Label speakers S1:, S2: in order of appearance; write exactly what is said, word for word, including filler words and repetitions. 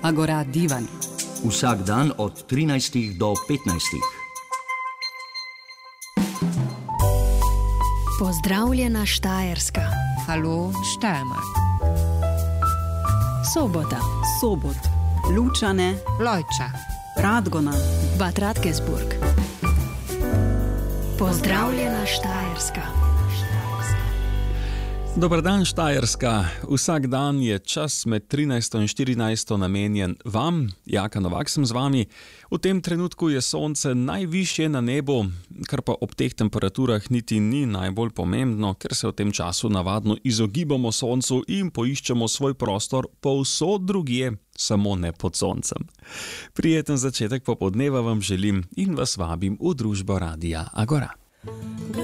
S1: Agora divan.
S2: Vsak dan od trinajstih do petnajstih.
S3: Pozdravljena Štajerska.
S4: Halo Steiermark.
S3: Sobota.
S1: Sobot. Lučane.
S4: Lojča.
S1: Radgona.
S3: Bad Radkersburg. Pozdravljena Štajerska.
S5: Dober dan, Štajerska. Vsak dan je čas med trinajsto in štirinajsto namenjen vam. Jaka Novak sem z vami. V tem trenutku je sonce najvišje na nebu, kar pa ob teh temperaturah niti ni najbolj pomembno, ker se v tem času navadno izogibamo soncu in poiščemo svoj prostor povsod drugje, samo ne pod soncem. Prijeten začetek popoldneva vam želim in vas vabim v družbo Radia Agora.